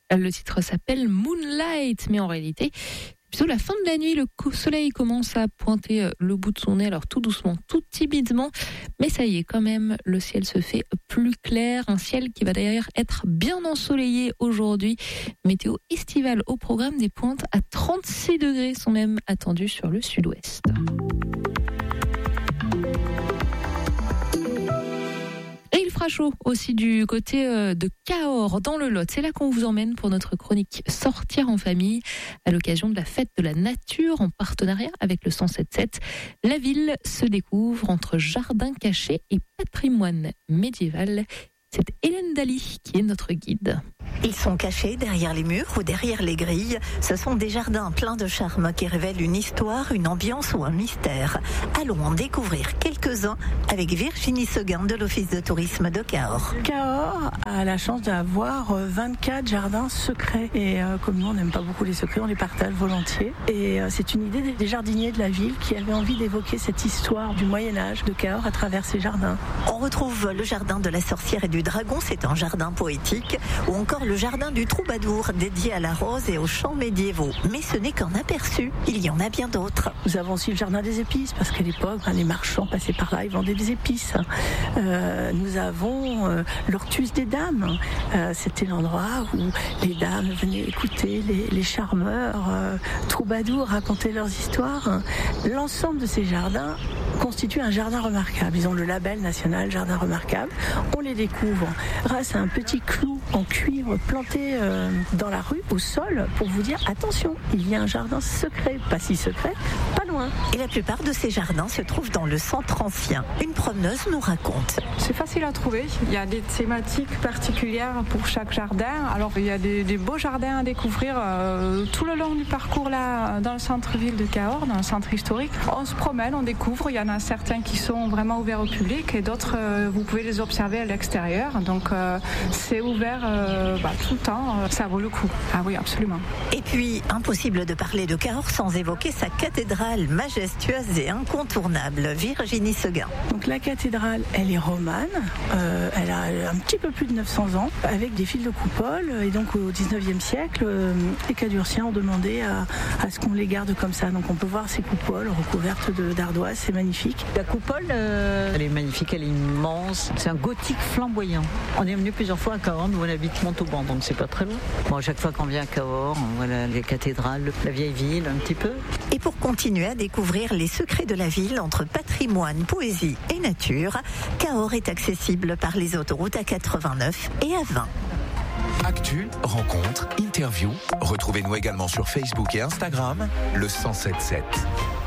Le titre s'appelle Moonlight, mais en réalité, plutôt la fin de la nuit, le soleil commence à pointer le bout de son nez, alors tout doucement, tout timidement, mais ça y est quand même, le ciel se fait plus clair, un ciel qui va d'ailleurs être bien ensoleillé aujourd'hui. Météo estivale au programme, des pointes à 36 degrés sont même attendues sur le sud-ouest. Et il fera chaud aussi du côté de Cahors, dans le Lot. C'est là qu'on vous emmène pour notre chronique Sortir en famille, à l'occasion de la fête de la nature, en partenariat avec le 107.7. La ville se découvre entre jardin caché et patrimoine médiéval. C'est Hélène Daly qui est notre guide. Ils sont cachés derrière les murs ou derrière les grilles. Ce sont des jardins pleins de charme qui révèlent une histoire, une ambiance ou un mystère. Allons en découvrir quelques-uns avec Virginie Seguin de l'Office de tourisme de Cahors. Cahors a la chance d'avoir 24 jardins secrets. Et comme nous, on n'aime pas beaucoup les secrets, on les partage volontiers. Et c'est une idée des jardiniers de la ville qui avaient envie d'évoquer cette histoire du Moyen-Âge de Cahors à travers ces jardins. On retrouve le jardin de la sorcière et du dragon, c'est un jardin poétique, ou encore le jardin du troubadour, dédié à la rose et aux chants médiévaux. Mais ce n'est qu'un aperçu, il y en a bien d'autres. Nous avons aussi le jardin des épices, parce qu'à l'époque, les marchands passaient par là, ils vendaient des épices. Nous avons l'Ortus des dames. C'était l'endroit où les dames venaient écouter les charmeurs troubadours raconter leurs histoires. L'ensemble de ces jardins constitue un jardin remarquable. Ils ont le label national jardin remarquable. On les découvre grâce à un petit clou en cuivre planté dans la rue, au sol, pour vous dire attention, il y a un jardin secret, pas si secret, pas loin. Et la plupart de ces jardins se trouvent dans le centre ancien. Une promeneuse nous raconte. C'est facile à trouver. Il y a des thématiques particulières pour chaque jardin. Alors il y a des beaux jardins à découvrir tout le long du parcours là, dans le centre-ville de Cahors, dans le centre historique. On se promène, on découvre. Il y en a certains qui sont vraiment ouverts au public et d'autres, vous pouvez les observer à l'extérieur. Donc c'est ouvert tout le temps. Ça vaut le coup. Ah oui, absolument. Et puis, impossible de parler de Cahors sans évoquer sa cathédrale majestueuse et incontournable. Virginie Seguin. Donc la cathédrale, elle est romane. Elle a un petit peu plus de 900 ans, avec des fils de coupole. Et donc au 19e siècle, les Cadurciens ont demandé à ce qu'on les garde comme ça. Donc on peut voir ces coupoles recouvertes d'ardoises. C'est magnifique. La coupole, elle est magnifique, elle est immense. C'est un gothique flamboyant. On est venu plusieurs fois à Cahors, nous on habite Montauban, donc c'est pas très loin. Bon, à chaque fois qu'on vient à Cahors, on voit les cathédrales, la vieille ville un petit peu. Et pour continuer à découvrir les secrets de la ville entre patrimoine, poésie et nature, Cahors est accessible par les autoroutes A89 et A20. Actu, rencontres, interviews. Retrouvez-nous également sur Facebook et Instagram, le 107.7.